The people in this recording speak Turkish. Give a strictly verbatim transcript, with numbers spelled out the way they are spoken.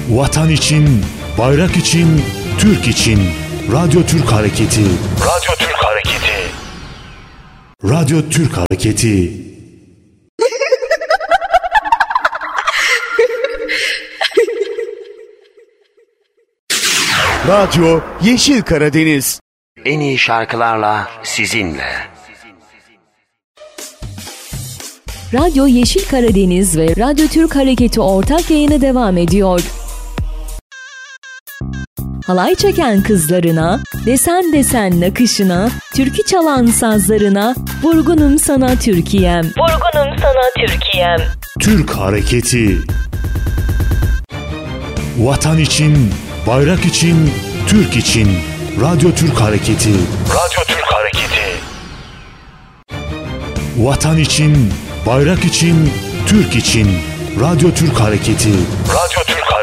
Vatan için, bayrak için, Türk için. Radyo Türk Hareketi. Radyo Türk Hareketi. Radyo Türk Hareketi. Radyo Yeşil Karadeniz. En iyi şarkılarla sizinle. Radyo Yeşil Karadeniz ve Radyo Türk Hareketi ortak yayını devam ediyor. Halay çeken kızlarına, desen desen nakışına, türkü çalan sazlarına, vurgunum sana Türkiye'm. Vurgunum sana Türkiye'm. Türk Hareketi. Vatan için, bayrak için, Türk için. Radyo Türk Hareketi. Radyo Türk Hareketi. Vatan için, bayrak için, Türk için. Radyo Türk Hareketi. Radyo Türk